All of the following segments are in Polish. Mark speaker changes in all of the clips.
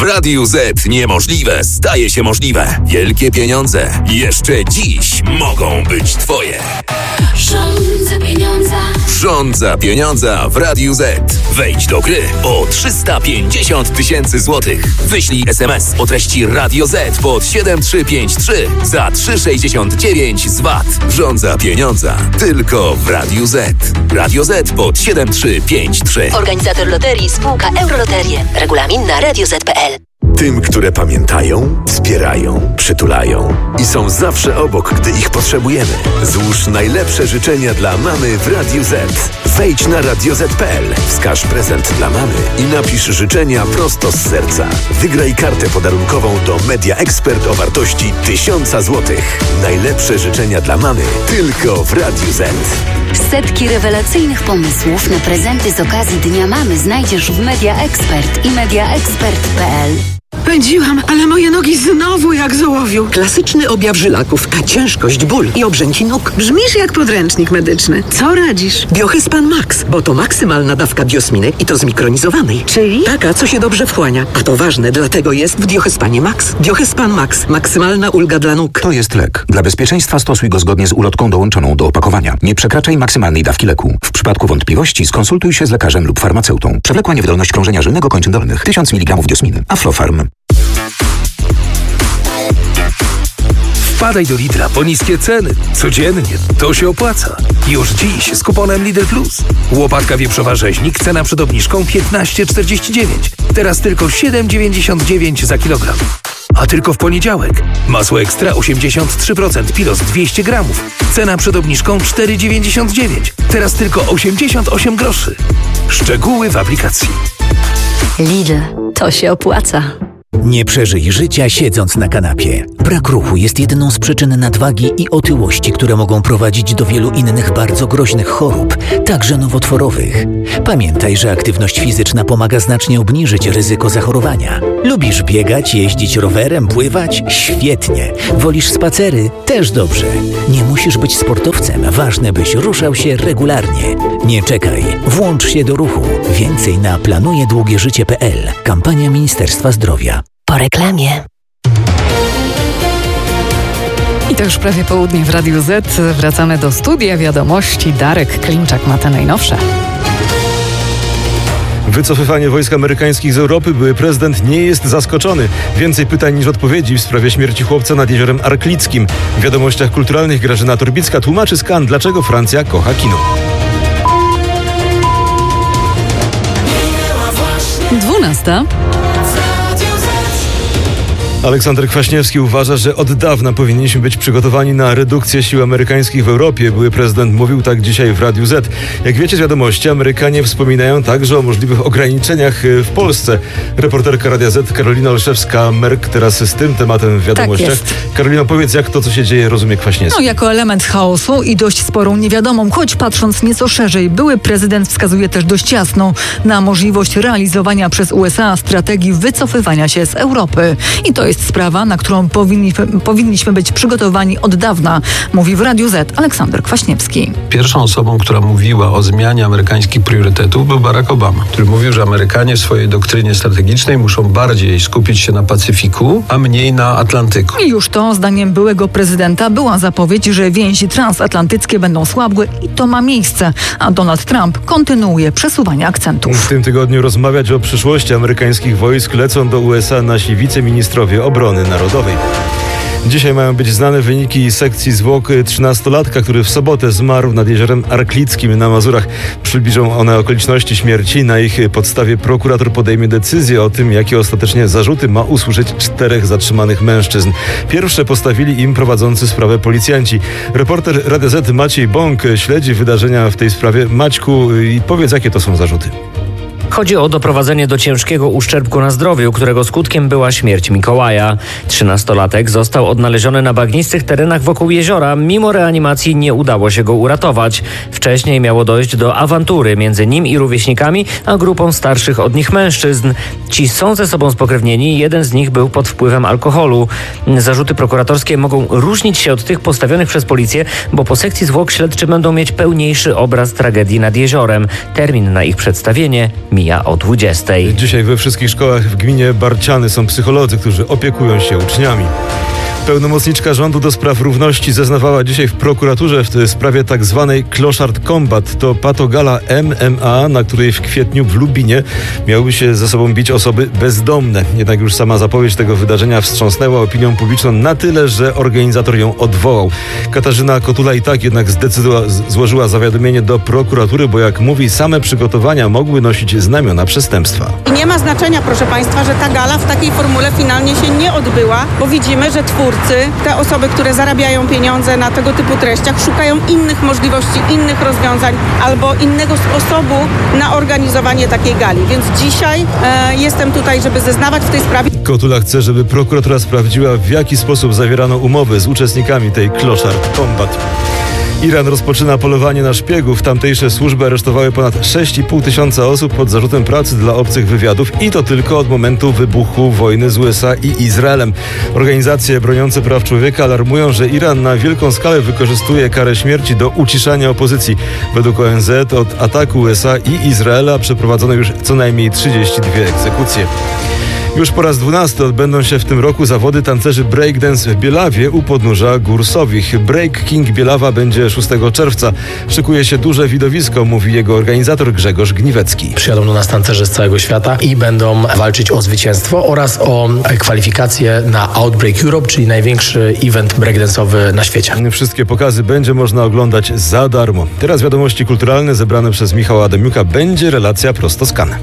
Speaker 1: Radiu Z niemożliwe staje się możliwe. Wielkie pieniądze jeszcze dziś mogą być twoje. Rządza pieniądza w Radiu Z. Wejdź do gry o 350 000 złotych. Wyślij SMS o treści Radio Z pod 7353 za 3,69 z VAT. Rządza pieniądza tylko w Radiu Z. Radio Z pod 7353.
Speaker 2: Organizator loterii spółka Euroloterie. Regulamin na radioz.pl.
Speaker 3: Tym, które pamiętają, wspierają, przytulają i są zawsze obok, gdy ich potrzebujemy. Złóż najlepsze życzenia dla mamy w Radiu Z. Wejdź na radioz.pl, wskaż prezent dla mamy i napisz życzenia prosto z serca. Wygraj kartę podarunkową do Media Expert o wartości 1000 złotych. Najlepsze życzenia dla mamy tylko w Radiu Z.
Speaker 4: Setki rewelacyjnych pomysłów na prezenty z okazji Dnia Mamy znajdziesz w Media Expert i mediaexpert.pl.
Speaker 5: Pędziłam, ale moje nogi znowu jak z ołowiu. Klasyczny objaw żylaków, a ciężkość, ból i obrzęki nóg. Brzmisz jak podręcznik medyczny. Co radzisz? Biohyspan Max, bo to maksymalna dawka biosminy i to zmikronizowanej. Czyli? Taka, co się dobrze wchłania. A to ważne, dlatego jest w Biohyspanie Max. Biohyspan Max. Maksymalna ulga dla nóg.
Speaker 6: To jest lek. Dla bezpieczeństwa stosuj go zgodnie z ulotką dołączoną do opakowania. Nie przekraczaj maksymalnej dawki leku. W przypadku wątpliwości skonsultuj się z lekarzem lub farmaceutą. Przewlekła niewydolność krążenia żylnego kończyn dolnych. 1000 mg diosminy. Aflofarm.
Speaker 7: Wpadaj do Lidla po niskie ceny. Codziennie to się opłaca. Już dziś z kuponem Lidl Plus. Łopatka wieprzowa rzeźnik, cena przed obniżką 15,49. Teraz tylko 7,99 za kilogram. A tylko w poniedziałek. Masło ekstra 83% Pilos 200 gramów. Cena przed obniżką 4,99. Teraz tylko 88 groszy. Szczegóły w aplikacji.
Speaker 4: Lidl, to się opłaca.
Speaker 8: Nie przeżyj życia siedząc na kanapie. Brak ruchu jest jedną z przyczyn nadwagi i otyłości, które mogą prowadzić do wielu innych bardzo groźnych chorób, także nowotworowych. Pamiętaj, że aktywność fizyczna pomaga znacznie obniżyć ryzyko zachorowania. Lubisz biegać, jeździć rowerem, pływać? Świetnie. Wolisz spacery? Też dobrze. Nie musisz być sportowcem, ważne byś ruszał się regularnie. Nie czekaj, włącz się do ruchu. Więcej na planujedługieżycie.pl. Kampania Ministerstwa Zdrowia.
Speaker 2: Po reklamie.
Speaker 9: I to już prawie południe w Radiu Z. Wracamy do studia wiadomości. Darek Klimczak ma te najnowsze.
Speaker 10: Wycofywanie wojsk amerykańskich z Europy. Były prezydent nie jest zaskoczony. Więcej pytań niż odpowiedzi w sprawie śmierci chłopca nad Jeziorem Arklickim. W wiadomościach kulturalnych Grażyna Torbicka tłumaczy z Cannes, dlaczego Francja kocha kino.
Speaker 9: 12.
Speaker 10: Aleksander Kwaśniewski uważa, że od dawna powinniśmy być przygotowani na redukcję sił amerykańskich w Europie. Były prezydent mówił tak dzisiaj w Radiu Z. Jak wiecie z wiadomości, Amerykanie wspominają także o możliwych ograniczeniach w Polsce. Reporterka Radia Z Karolina Olszewska-Merk teraz z tym tematem w wiadomościach.
Speaker 9: Tak jest.
Speaker 10: Karolina, powiedz, jak to, co się dzieje, rozumie Kwaśniewski?
Speaker 9: Jako element chaosu i dość sporą niewiadomą, choć patrząc nieco szerzej, były prezydent wskazuje też dość jasno na możliwość realizowania przez USA strategii wycofywania się z Europy. I to jest sprawa, na którą powinniśmy być przygotowani od dawna, mówi w Radiu Z Aleksander Kwaśniewski.
Speaker 11: Pierwszą osobą, która mówiła o zmianie amerykańskich priorytetów, był Barack Obama, który mówił, że Amerykanie w swojej doktrynie strategicznej muszą bardziej skupić się na Pacyfiku, a mniej na Atlantyku.
Speaker 9: I już to, zdaniem byłego prezydenta, była zapowiedź, że więzi transatlantyckie będą słabłe i to ma miejsce, a Donald Trump kontynuuje przesuwanie akcentów.
Speaker 10: W tym tygodniu rozmawiać o przyszłości amerykańskich wojsk lecą do USA nasi wiceministrowie obrony narodowej. Dzisiaj mają być znane wyniki sekcji zwłok 13-latka, który w sobotę zmarł nad Jeziorem Arklickim na Mazurach. Przybliżą one okoliczności śmierci. Na ich podstawie prokurator podejmie decyzję o tym, jakie ostatecznie zarzuty ma usłyszeć 4 zatrzymanych mężczyzn. Pierwsze postawili im prowadzący sprawę policjanci. Reporter Radia Z Maciej Bąk śledzi wydarzenia w tej sprawie. Maćku, i powiedz, jakie to są zarzuty.
Speaker 12: Chodzi o doprowadzenie do ciężkiego uszczerbku na zdrowiu, którego skutkiem była śmierć Mikołaja. 13-latek został odnaleziony na bagnistych terenach wokół jeziora. Mimo reanimacji nie udało się go uratować. Wcześniej miało dojść do awantury między nim i rówieśnikami, a grupą starszych od nich mężczyzn. Ci są ze sobą spokrewnieni, jeden z nich był pod wpływem alkoholu. Zarzuty prokuratorskie mogą różnić się od tych postawionych przez policję, bo po sekcji zwłok śledczy będą mieć pełniejszy obraz tragedii nad jeziorem. Termin na ich przedstawienie mija o 20.
Speaker 10: Dzisiaj we wszystkich szkołach w gminie Barciany są psycholodzy, którzy opiekują się uczniami. Pełnomocniczka rządu do spraw równości zeznawała dzisiaj w prokuraturze w sprawie tak zwanej Clochard Combat. To patogala MMA, na której w kwietniu w Lubinie miałyby się ze sobą bić osoby bezdomne. Jednak już sama zapowiedź tego wydarzenia wstrząsnęła opinią publiczną na tyle, że organizator ją odwołał. Katarzyna Kotula i tak jednak złożyła zawiadomienie do prokuratury, bo jak mówi, same przygotowania mogły nosić znamiona przestępstwa.
Speaker 13: I nie ma znaczenia, proszę Państwa, że ta gala w takiej formule finalnie się nie odbyła, bo widzimy, że te osoby, które zarabiają pieniądze na tego typu treściach, szukają innych możliwości, innych rozwiązań albo innego sposobu na organizowanie takiej gali. Więc dzisiaj jestem tutaj, żeby zeznawać w tej sprawie.
Speaker 10: Kotula chce, żeby prokuratura sprawdziła, w jaki sposób zawierano umowy z uczestnikami tej Clochard Combat. Iran rozpoczyna polowanie na szpiegów. Tamtejsze służby aresztowały ponad 6,5 tysiąca osób pod zarzutem pracy dla obcych wywiadów i to tylko od momentu wybuchu wojny z USA i Izraelem. Organizacje broniące praw człowieka alarmują, że Iran na wielką skalę wykorzystuje karę śmierci do uciszania opozycji. Według ONZ od ataku USA i Izraela przeprowadzono już co najmniej 32 egzekucje. Już po raz 12 odbędą się w tym roku zawody tancerzy breakdance w Bielawie u podnóża Gór Sowich. Break King Bielawa będzie 6 czerwca. Szykuje się duże widowisko, mówi jego organizator Grzegorz Gniwecki.
Speaker 14: Przyjadą do nas tancerze z całego świata i będą walczyć o zwycięstwo oraz o kwalifikacje na Outbreak Europe, czyli największy event breakdance'owy na świecie.
Speaker 10: Wszystkie pokazy będzie można oglądać za darmo. Teraz wiadomości kulturalne zebrane przez Michała Adamiuka. Będzie relacja prosto z Cannes.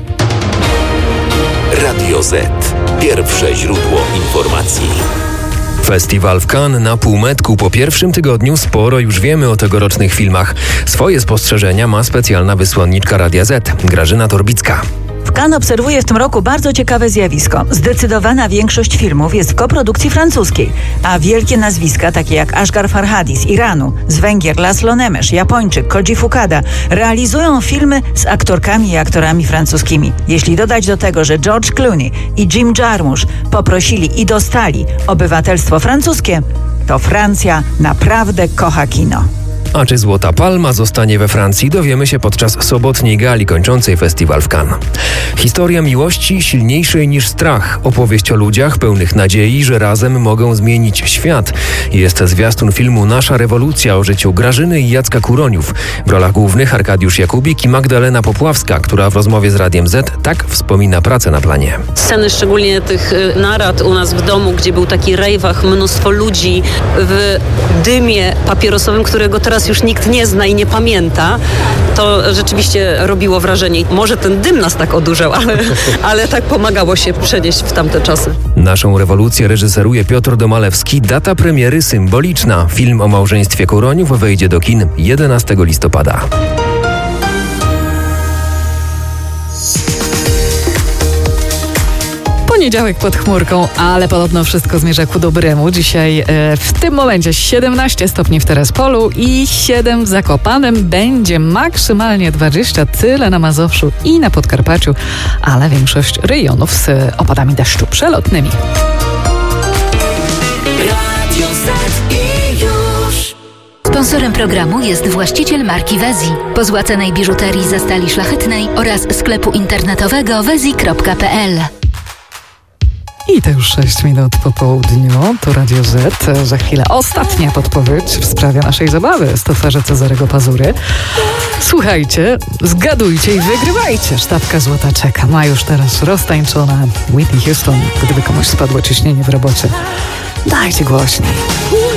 Speaker 1: Radio Z. Pierwsze źródło informacji.
Speaker 15: Festiwal w Cannes na półmetku. Po pierwszym tygodniu sporo już wiemy o tegorocznych filmach. Swoje spostrzeżenia ma specjalna wysłanniczka Radia Z, Grażyna Torbicka.
Speaker 16: W Cannes obserwuję w tym roku bardzo ciekawe zjawisko. Zdecydowana większość filmów jest w koprodukcji francuskiej, a wielkie nazwiska, takie jak Asghar Farhadi z Iranu, z Węgier Laszlo Nemes, Japończyk Koji Fukada, realizują filmy z aktorkami i aktorami francuskimi. Jeśli dodać do tego, że George Clooney i Jim Jarmusch poprosili i dostali obywatelstwo francuskie, to Francja naprawdę kocha kino.
Speaker 15: A czy Złota Palma zostanie we Francji, dowiemy się podczas sobotniej gali kończącej festiwal w Cannes. Historia miłości silniejszej niż strach. Opowieść o ludziach pełnych nadziei, że razem mogą zmienić świat. Jest zwiastun filmu Nasza rewolucja o życiu Grażyny i Jacka Kuroniów. W rolach głównych Arkadiusz Jakubik i Magdalena Popławska, która w rozmowie z Radiem Z tak wspomina pracę na planie.
Speaker 17: Sceny szczególnie tych narad u nas w domu, gdzie był taki rejwach, mnóstwo ludzi w dymie papierosowym, którego teraz już nikt nie zna i nie pamięta, to rzeczywiście robiło wrażenie. Może ten dym nas tak odurzał, ale tak pomagało się przenieść w tamte czasy.
Speaker 15: Naszą rewolucję reżyseruje Piotr Domalewski. Data premiery symboliczna. Film o małżeństwie Kuroniów wejdzie do kin 11 listopada.
Speaker 9: Poniedziałek pod chmurką, ale podobno wszystko zmierza ku dobremu. Dzisiaj w tym momencie 17 stopni w Terespolu i 7 w Zakopanem. Będzie maksymalnie 20, tyle na Mazowszu i na Podkarpaciu, ale większość rejonów z opadami deszczu przelotnymi.
Speaker 4: Sponsorem programu jest właściciel marki Wezi. Pozłacanej biżuterii ze stali szlachetnej oraz sklepu internetowego wezi.pl.
Speaker 9: I to już 6 minut po południu, to Radio Z. Za chwilę ostatnia podpowiedź w sprawie naszej zabawy z tatuaża Cezarego Pazury. Słuchajcie, zgadujcie i wygrywajcie. Sztabka złota czeka. Ma już teraz roztańczona Whitney Houston. Gdyby komuś spadło ciśnienie w robocie, dajcie głośniej.